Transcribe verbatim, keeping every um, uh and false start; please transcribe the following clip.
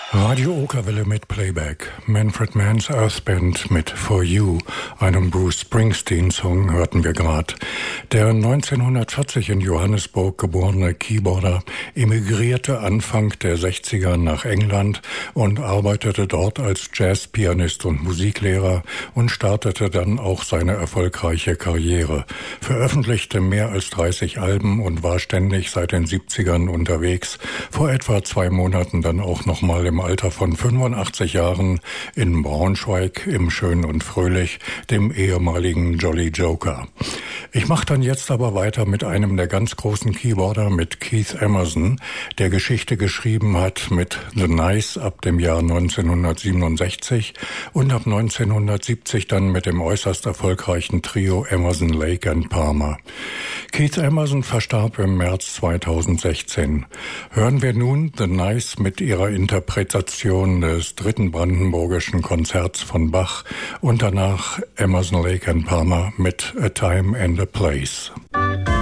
Radio Okerwelle mit Playback. Manfred Mann's Earth Band mit For You, einem Bruce Springsteen-Song, hörten wir gerade. Der neunzehnhundertvierzig in Johannesburg geborene Keyboarder emigrierte Anfang der sechziger nach England und arbeitete dort als Jazzpianist und Musiklehrer und startete dann auch seine erfolgreiche Karriere. Veröffentlichte mehr als dreißig Alben und war ständig seit den siebzigern unterwegs. Vor etwa zwei Monaten dann auch nochmal im Alter von fünfundachtzig Jahren in Braunschweig im Schön und Fröhlich, dem ehemaligen Jolly Joker. Ich mache dann jetzt aber weiter mit einem der ganz großen Keyboarder, mit Keith Emerson, der Geschichte geschrieben hat mit The Nice ab dem Jahr neunzehnhundertsiebenundsechzig und ab neunzehnhundertsiebzig dann mit dem äußerst erfolgreichen Trio Emerson, Lake and Palmer. Keith Emerson verstarb im März zweitausendsechzehn. Hören wir nun The Nice mit ihrer Interpretation des dritten brandenburgischen Konzerts von Bach und danach Emerson, Lake and Palmer mit A Time and a Place.